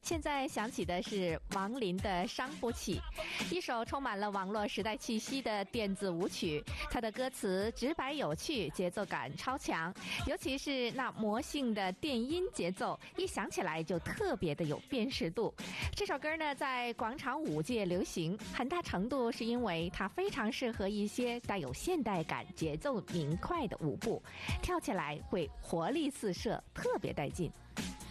现在响起的是王林的《伤不起》，一首充满了网络时代气息的电子舞曲。它的歌词直白有趣，节奏感超强，尤其是那魔性的电音节奏，一响起来就特别的有辨识度。这首歌呢，在广场舞界流行，很大程度是因为它非常适合一些带有现代感、节奏明快的舞步，跳起来会活力四射，特别带劲。